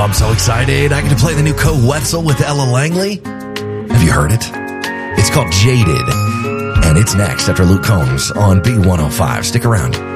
I'm so excited. I get to play the new Co Wetzel with Ella Langley. Have you heard it? It's called Jaded. And it's next after Luke Combs on B105. Stick around.